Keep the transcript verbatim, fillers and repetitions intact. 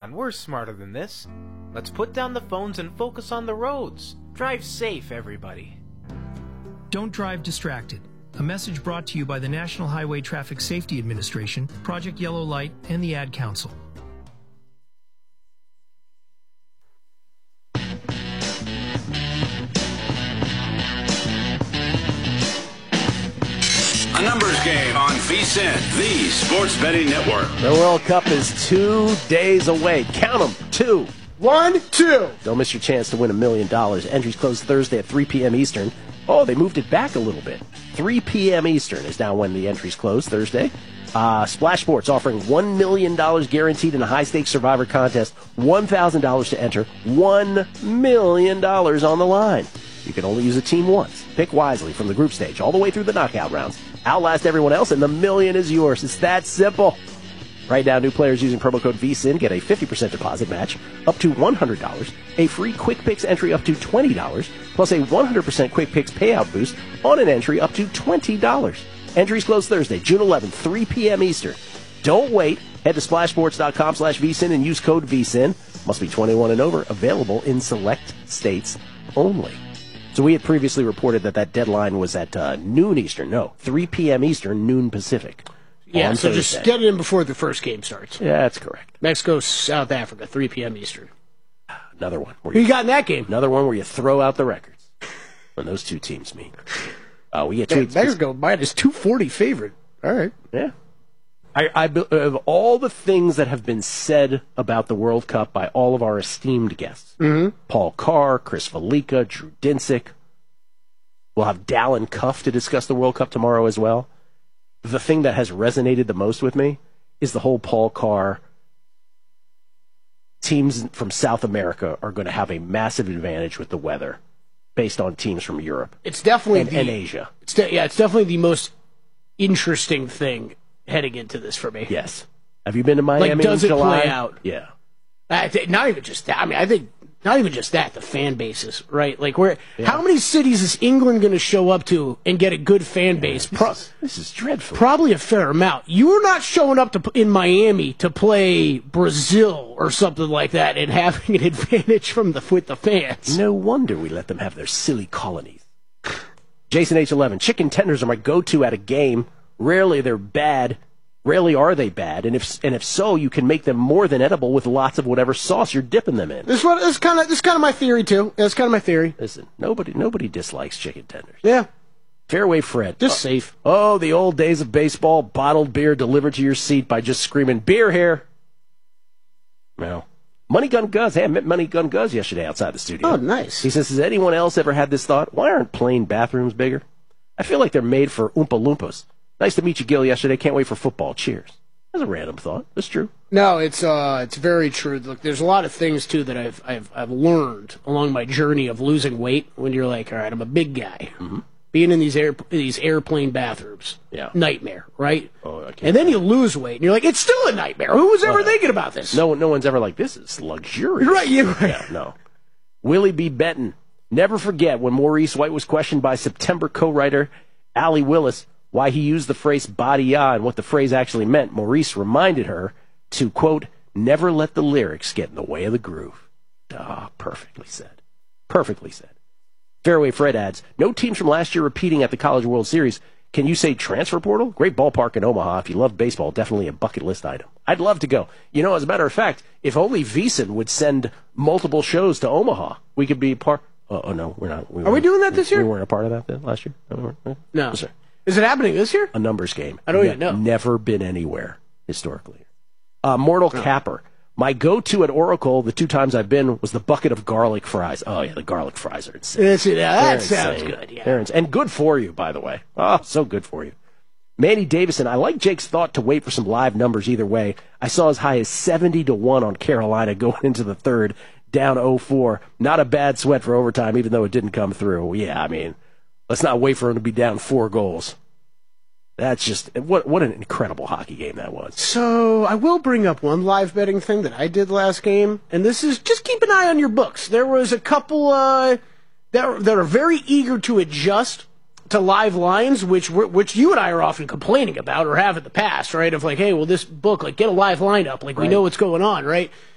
on, we're smarter than this. Let's put down the phones and focus on the roads. Drive safe, everybody. Don't drive distracted. A message brought to you by the National Highway Traffic Safety Administration, Project Yellow Light, and the Ad Council. A numbers game on V S I N, the sports betting network. The World Cup is two days away. Count them. Two. One, two. Don't miss your chance to win a million dollars. Entries close Thursday at three p.m. Eastern. Oh, they moved it back a little bit. three p.m. Eastern is now when the entries close Thursday. Uh, Splash Sports offering one million dollars guaranteed in a high-stakes Survivor contest. one thousand dollars to enter. one million dollars on the line. You can only use a team once. Pick wisely from the group stage all the way through the knockout rounds. Outlast everyone else, and the million is yours. It's that simple. Right now, new players using promo code V S I N get a fifty percent deposit match up to one hundred dollars, a free Quick Picks entry up to twenty dollars, plus a one hundred percent Quick Picks payout boost on an entry up to twenty dollars. Entries close Thursday, June eleventh, three p.m. Eastern. Don't wait. Head to splashsports.com slash VSIN and use code V S I N. Must be twenty-one and over. Available in select states only. So we had previously reported that that deadline was at uh, noon Eastern. No, three p.m. Eastern, noon Pacific. Yeah, so Thursday. just get it in before the first game starts. Yeah, that's correct. Mexico, South Africa, three p.m. Eastern. Another one. Where Who you got in that game? Another one where you throw out the records when those two teams meet. Uh, we get Yeah, tweets. Mexico minus two forty favorite. All right. Yeah. I, I, of all the things that have been said about the World Cup by all of our esteemed guests, Mm-hmm. Paul Carr, Chris Felica, Drew Dinsick, we'll have Dallin Cuff to discuss the World Cup tomorrow as well. The thing that has resonated the most with me is the whole Paul Carr, teams from South America are going to have a massive advantage with the weather based on teams from Europe It's definitely and, the, and Asia. It's de- yeah, it's definitely the most interesting thing heading into this for me. Yes. Have you been to Miami Like, does in it July? play out? Yeah. I think, not even just that. I mean, I think not even just that. The fan bases, right? Like, where? How many cities is England going to show up to and get a good fan base? This, Pro- is, this is dreadful. Probably a fair amount. You're not showing up to in Miami to play Brazil or something like that and having an advantage from the with the fans. No wonder we let them have their silly colonies. Jason H eleven, chicken tenders are my go-to at a game. Rarely they're bad. Rarely are they bad, and if and if so, you can make them more than edible with lots of whatever sauce you're dipping them in. This is kind of this kind of my theory too. That's kind of my theory. Listen, nobody nobody dislikes chicken tenders. Yeah, Fairway Fred, just oh, safe. Oh, the old days of baseball, bottled beer delivered to your seat by just screaming beer here. No, Money Gun Guz. Hey, I met Money Gun Guz yesterday outside the studio. Oh, nice. He says, has anyone else ever had this thought? Why aren't plain bathrooms bigger? I feel like they're made for Oompa Loompas. Nice to meet you, Gil, yesterday. Can't wait for football. Cheers. That's a random thought. That's true. No, it's uh, it's very true. Look, there's a lot of things too that I've I've I've learned along my journey of losing weight. When you're like, all right, I'm a big guy, Mm-hmm. being in these air these airplane bathrooms, Yeah. nightmare, right? Oh, I can't and then you lose weight, and you're like, it's still a nightmare. Who was ever Well, thinking about this? No, no one's ever like, this is luxurious. You're right. You're right. Yeah, no. Willie B. Benton. Never forget when Maurice White was questioned by September co-writer Allie Willis why he used the phrase body ya and what the phrase actually meant. Maurice reminded her to, quote, never let the lyrics get in the way of the groove. Ah, perfectly said. Perfectly said. Fairway Fred adds, no teams from last year repeating at the College World Series. Can you say transfer portal? Great ballpark in Omaha. If you love baseball, definitely a bucket list item. I'd love to go. You know, as a matter of fact, if only VSiN would send multiple shows to Omaha, we could be part... Oh, oh no, we're not. We Are we doing that this year? We weren't a part of that then, last year? No. we weren't? No. Sorry. Is it happening this year? A numbers game. I don't even know. Never been anywhere historically. Uh, Mortal Capper. My go-to at Oracle, the two times I've been, was the bucket of garlic fries. Oh, yeah, the garlic fries are insane. Yes, yeah, that They're sounds insane. good. Yeah. They're ins- and good for you, by the way. Oh, so good for you. Manny Davison, I like Jake's thought to wait for some live numbers either way. I saw as high as seventy to one on Carolina going into the third, down oh four. Not a bad sweat for overtime, even though it didn't come through. Yeah, I mean, let's not wait for him to be down four goals. That's just, what what an incredible hockey game that was. So I will bring up one live betting thing that I did last game, and this is just keep an eye on your books. There was a couple uh, that that are very eager to adjust to live lines, which we're, which you and I are often complaining about or have in the past, right? Of like, hey, well, this book, like, get a live line up, like Right. we know what's going on, right?